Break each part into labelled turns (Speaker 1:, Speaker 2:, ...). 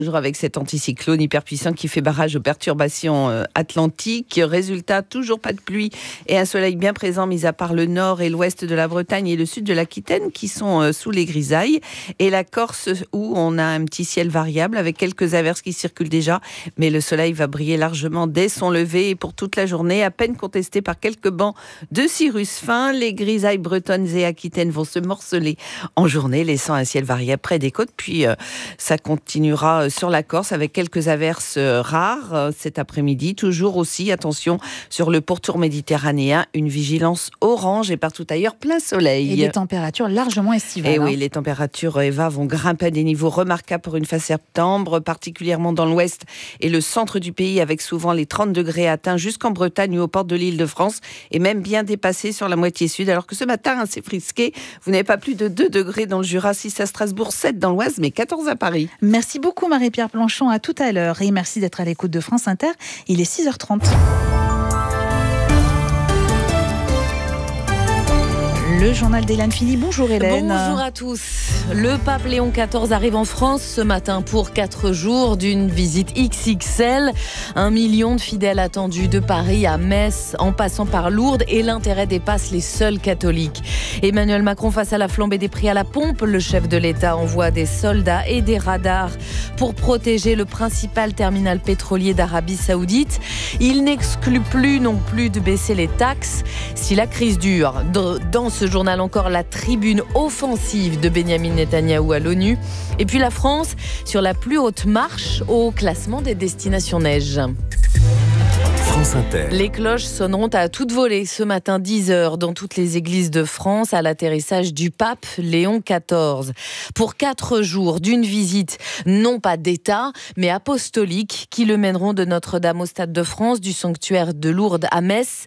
Speaker 1: Toujours avec cet anticyclone hyper puissant qui fait barrage aux perturbations atlantiques. Résultat, toujours pas de pluie et un soleil bien présent, mis à part le nord et l'ouest de la Bretagne et le sud de l'Aquitaine qui sont sous les grisailles. Et la Corse où on a un petit ciel variable avec quelques averses qui circulent déjà. Mais le soleil va briller largement dès son lever et pour toute la journée, à peine contesté par quelques bancs de cirrus fin. Les grisailles bretonnes et aquitaines vont se morceler en journée, laissant un ciel variable près des côtes. Puis ça continuera sur la Corse avec quelques averses rares cet après-midi. Toujours aussi, attention, sur le pourtour méditerranéen, une vigilance orange et partout ailleurs plein soleil.
Speaker 2: Et des températures largement estivales.
Speaker 1: Et oui, les températures, Eva, vont grimper à des niveaux remarquables pour une fin septembre, particulièrement dans l'ouest et le centre du pays, avec souvent les 30 degrés atteints jusqu'en Bretagne ou aux portes de l'Île-de-France et même bien dépassés sur la moitié sud. Alors que ce matin, c'est frisqué. Vous n'avez pas plus de 2 degrés dans le Jura, 6 à Strasbourg, 7 dans l'Oise, mais 14 à Paris.
Speaker 2: Merci beaucoup Marie-Pierre Planchon, à tout à l'heure. Et merci d'être à l'écoute de France Inter. Il est 6h30. Le journal d'Hélène Philly. Bonjour Hélène.
Speaker 3: Bonjour à tous. Le pape Léon XIV arrive en France ce matin pour 4 jours d'une visite XXL. 1 million de fidèles attendus de Paris à Metz, en passant par Lourdes, et l'intérêt dépasse les seuls catholiques. Emmanuel Macron face à la flambée des prix à la pompe. Le chef de l'État envoie des soldats et des radars pour protéger le principal terminal pétrolier d'Arabie Saoudite. Il n'exclut plus non plus de baisser les taxes si la crise dure. Dans ce journal encore, la tribune offensive de Benyamin Netanyahou à l'ONU. Et puis la France sur la plus haute marche au classement des destinations neige.
Speaker 4: France Inter.
Speaker 3: Les cloches sonneront à toute volée ce matin 10h dans toutes les églises de France à l'atterrissage du pape Léon XIV. Pour 4 jours d'une visite non pas d'État mais apostolique qui le mèneront de Notre-Dame au Stade de France, du sanctuaire de Lourdes à Metz.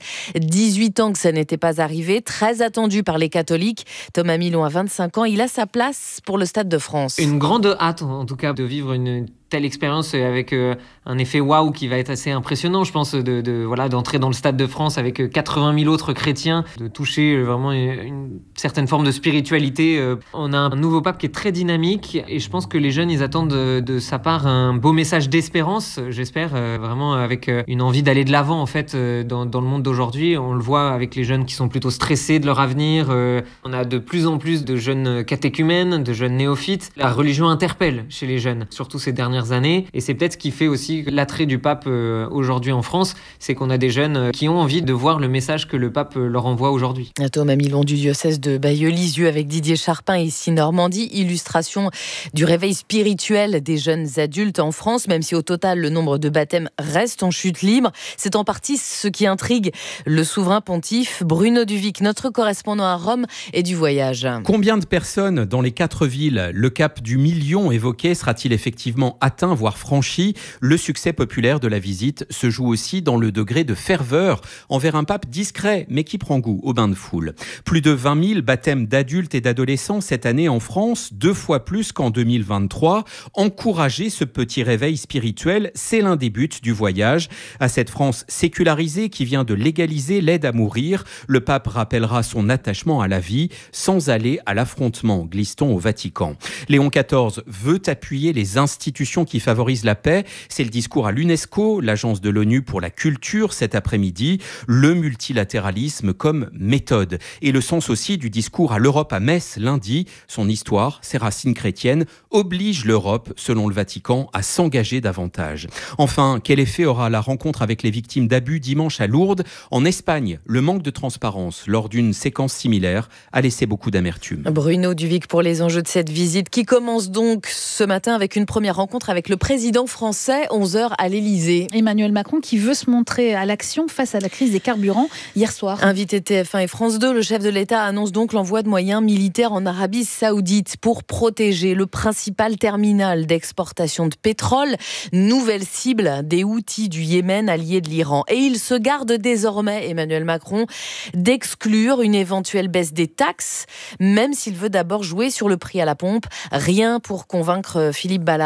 Speaker 3: 18 ans que ça n'était pas arrivé, très attendu par les catholiques. Thomas Milon a 25 ans, il a sa place pour le Stade de France.
Speaker 5: Une grande hâte en tout cas de vivre une telle expérience avec un effet waouh qui va être assez impressionnant, je pense, d'entrer dans le Stade de France avec 80 000 autres chrétiens, de toucher vraiment une certaine forme de spiritualité. On a un nouveau pape qui est très dynamique et je pense que les jeunes, ils attendent de sa part un beau message d'espérance, j'espère, vraiment avec une envie d'aller de l'avant en fait dans le monde d'aujourd'hui. On le voit avec les jeunes qui sont plutôt stressés de leur avenir. On a de plus en plus de jeunes catéchumènes, de jeunes néophytes. La religion interpelle chez les jeunes, surtout ces dernières années, et c'est peut-être ce qui fait aussi l'attrait du pape aujourd'hui en France, c'est qu'on a des jeunes qui ont envie de voir le message que le pape leur envoie aujourd'hui.
Speaker 3: Thomas Milon du diocèse de Bayeux-Lisieux avec Didier Charpin ici Normandie, illustration du réveil spirituel des jeunes adultes en France, même si au total le nombre de baptêmes reste en chute libre. C'est en partie ce qui intrigue le souverain pontife. Bruno Duvic, notre correspondant à Rome, et du voyage.
Speaker 6: Combien de personnes dans les 4 villes? Le cap du million évoqué sera-t-il effectivement atteint, voire franchi? Le succès populaire de la visite se joue aussi dans le degré de ferveur envers un pape discret, mais qui prend goût au bain de foule. Plus de 20 000 baptêmes d'adultes et d'adolescents cette année en France, 2 fois plus qu'en 2023. Encourager ce petit réveil spirituel, c'est l'un des buts du voyage. À cette France sécularisée qui vient de légaliser l'aide à mourir, le pape rappellera son attachement à la vie sans aller à l'affrontement, glisse-t-on au Vatican. Léon XIV veut appuyer les institutions qui favorisent la paix. C'est le discours à l'UNESCO, l'agence de l'ONU pour la culture, cet après-midi. Le multilatéralisme comme méthode. Et le sens aussi du discours à l'Europe à Metz lundi. Son histoire, ses racines chrétiennes, oblige l'Europe, selon le Vatican, à s'engager davantage. Enfin, quel effet aura la rencontre avec les victimes d'abus dimanche à Lourdes? En Espagne, le manque de transparence lors d'une séquence similaire a laissé beaucoup d'amertume.
Speaker 3: Bruno Duvic pour les enjeux de cette visite qui commence donc ce matin avec une première rencontre avec le président français, 11h à l'Élysée.
Speaker 2: Emmanuel Macron qui veut se montrer à l'action face à la crise des carburants hier soir.
Speaker 3: Invité TF1 et France 2, le chef de l'État annonce donc l'envoi de moyens militaires en Arabie Saoudite pour protéger le principal terminal d'exportation de pétrole, nouvelle cible des Houthis du Yémen, alliés de l'Iran. Et il se garde désormais, Emmanuel Macron, d'exclure une éventuelle baisse des taxes, même s'il veut d'abord jouer sur le prix à la pompe. Rien pour convaincre Philippe Ballard du Rassemblement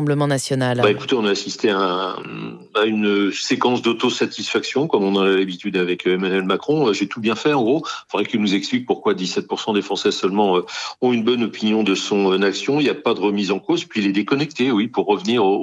Speaker 3: Rassemblement national.
Speaker 7: Écoutez, on a assisté à une séquence d'autosatisfaction, comme on en a l'habitude avec Emmanuel Macron. J'ai tout bien fait, en gros. Il faudrait qu'il nous explique pourquoi 17% des Français seulement ont une bonne opinion de son action. Il n'y a pas de remise en cause, puis il est déconnecté, oui, pour revenir